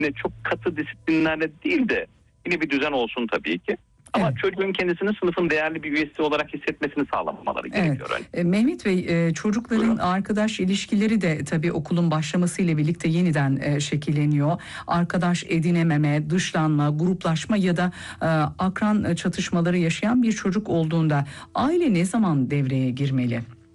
yine çok katı disiplinlerle değil de yine bir düzen olsun tabii ki. Ama çocuğun kendisini sınıfın değerli bir üyesi olarak hissetmesini sağlamaları gerekiyor. Mehmet Bey, çocukların arkadaş ilişkileri de tabii okulun başlamasıyla birlikte yeniden şekilleniyor. Arkadaş edinememe, dışlanma, gruplaşma ya da akran çatışmaları yaşayan bir çocuk olduğunda aile ne zaman devreye girmeli?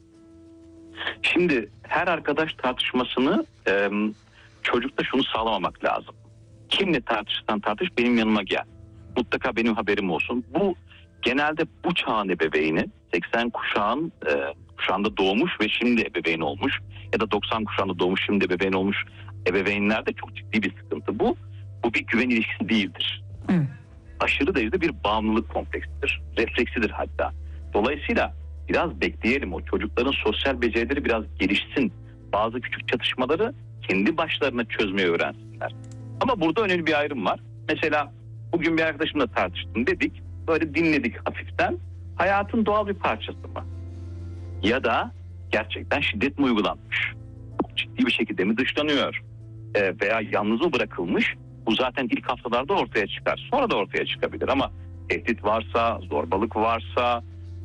Şimdi her arkadaş tartışmasını çocukta şunu sağlamamak lazım. Kimle tartışırsan tartış, benim yanıma gel. Mutlaka benim haberim olsun. Bu genelde bu çağın ebeveyni, 80 kuşağında doğmuş ve şimdi ebeveyn olmuş ya da 90 kuşağında doğmuş şimdi ebeveyn olmuş ebeveynlerde çok ciddi bir sıkıntı. Bu bir güven ilişkisi değildir. Aşırı derecede bir bağımlılık kompleksidir. Refleksidir hatta. Dolayısıyla biraz bekleyelim, o çocukların sosyal becerileri biraz gelişsin. Bazı küçük çatışmaları kendi başlarına çözmeyi öğrensinler. Ama burada önemli bir ayrım var. Mesela bugün bir arkadaşımla tartıştım dedik. Böyle dinledik hafiften. Hayatın doğal bir parçası mı? Ya da gerçekten şiddet mi uygulanmış? Çok ciddi bir şekilde mi dışlanıyor? Veya yalnız mı bırakılmış? Bu zaten ilk haftalarda ortaya çıkar. Sonra da ortaya çıkabilir ama tehdit varsa, zorbalık varsa,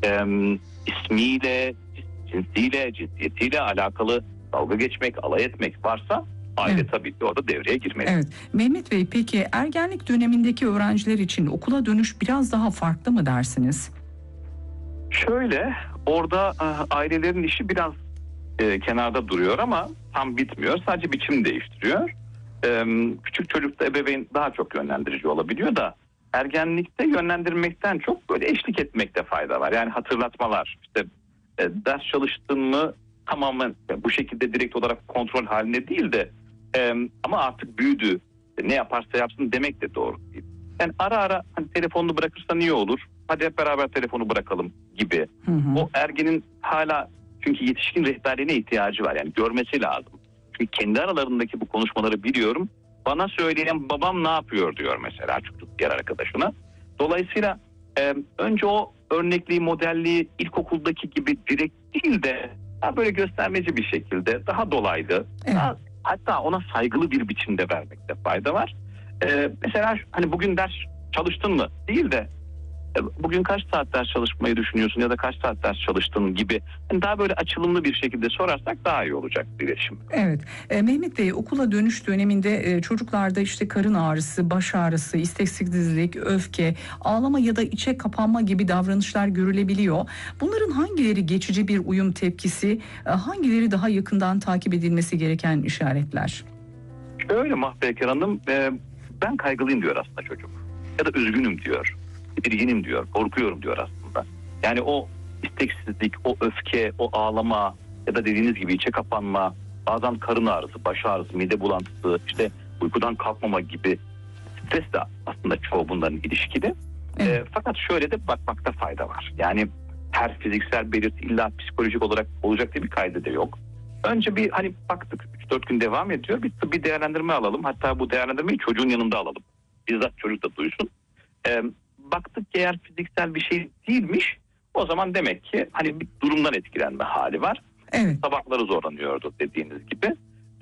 ismiyle, cinsiyle, cinsiyetiyle alakalı dalga geçmek, alay etmek varsa aile tabii ki orada devreye girmeli. Mehmet Bey, peki ergenlik dönemindeki öğrenciler için okula dönüş biraz daha farklı mı dersiniz? Şöyle, orada ailelerin işi biraz kenarda duruyor ama tam bitmiyor. Sadece biçim değiştiriyor. Küçük çocukta ebeveyn daha çok yönlendirici olabiliyor da ergenlikte yönlendirmekten çok böyle eşlik etmekte fayda var. Yani hatırlatmalar, işte ders çalıştın mı tamamen bu şekilde direkt olarak kontrol haline değil de ama artık büyüdü, ne yaparsa yapsın demek de doğru değil. Yani ara ara hani telefonunu bırakırsan iyi olur, hadi hep beraber telefonu bırakalım gibi. O ergenin hala, çünkü yetişkin rehberliğine ihtiyacı var, yani görmesi lazım. Çünkü kendi aralarındaki bu konuşmaları biliyorum. Bana söyleyen babam ne yapıyor diyor mesela çocuk diğer arkadaşına. Dolayısıyla önce o örnekliği, modelliği ilkokuldaki gibi direkt değil de daha böyle göstermeci bir şekilde, daha dolaylı, hatta ona saygılı bir biçimde vermekte fayda var. Mesela hani bugün ders çalıştın mı değil de bugün kaç saat ders çalışmayı düşünüyorsun ya da kaç saat ders çalıştın gibi, yani daha böyle açılımlı bir şekilde sorarsak daha iyi olacak iletişim. Mehmet Bey, okula dönüş döneminde çocuklarda işte karın ağrısı, baş ağrısı, isteksizlik, öfke, ağlama ya da içe kapanma gibi davranışlar görülebiliyor. Bunların hangileri geçici bir uyum tepkisi, hangileri daha yakından takip edilmesi gereken işaretler? Şöyle Mahpeyker Hanım, ben kaygılıyım diyor aslında çocuk. Ya da üzgünüm diyor. Tedirginim diyor, korkuyorum diyor aslında. Yani o isteksizlik, o öfke, o ağlama ya da dediğiniz gibi içe kapanma, bazen karın ağrısı, baş ağrısı, mide bulantısı, işte uykudan kalkmama gibi stres de aslında çoğu bunların ilişkili. Fakat şöyle de bakmakta fayda var. Yani her fiziksel belirti illa psikolojik olarak olacak diye bir kaydı da yok. Önce bir hani baktık 3-4 gün devam ediyor, bir tıbbi değerlendirme alalım. Hatta bu değerlendirmeyi çocuğun yanında alalım. Bizzat çocuk da duysun. Baktık ki eğer fiziksel bir şey değilmiş, o zaman demek ki hani bir durumdan etkilenme hali var. Sabahları zorlanıyordu dediğiniz gibi.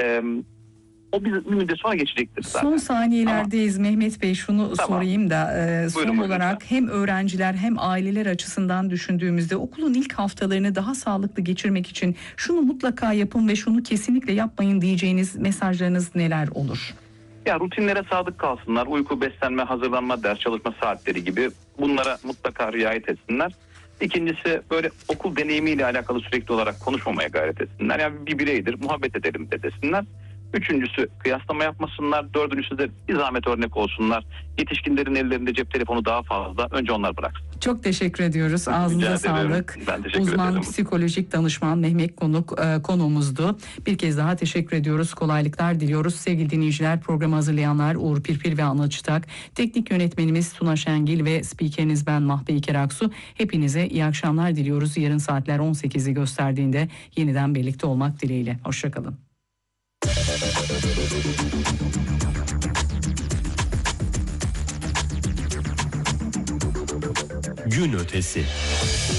O bir müddet sonra geçecektir zaten. Son saniyelerdeyiz Mehmet Bey, şunu sorayım da son olarak hem öğrenciler hem aileler açısından düşündüğümüzde okulun ilk haftalarını daha sağlıklı geçirmek için şunu mutlaka yapın ve şunu kesinlikle yapmayın diyeceğiniz mesajlarınız neler olur? Ya rutinlere sadık kalsınlar. Uyku, beslenme, hazırlanma, ders çalışma saatleri gibi bunlara mutlaka riayet etsinler. İkincisi, böyle okul deneyimiyle alakalı sürekli olarak konuşmamaya gayret etsinler. Yani bir bireydir, muhabbet edelim de desinler. Üçüncüsü, kıyaslama yapmasınlar. Dördüncüsü de bir zahmet örnek olsunlar. Yetişkinlerin ellerinde cep telefonu daha fazla. Önce onlar bıraksın. Çok teşekkür ediyoruz. Ağzınıza sağlık. Uzman psikolojik danışman Mehmet konuğumuzdu. Bir kez daha teşekkür ediyoruz. Kolaylıklar diliyoruz. Sevgili dinleyiciler, programı hazırlayanlar Uğur Pirpir ve Anıl Çıtak, teknik yönetmenimiz Tuna Şengil ve spikeriniz ben Mahpeyker Aksu. Hepinize iyi akşamlar diliyoruz. Yarın saatler 18'i gösterdiğinde yeniden birlikte olmak dileğiyle. Hoşçakalın. Gün ötesi.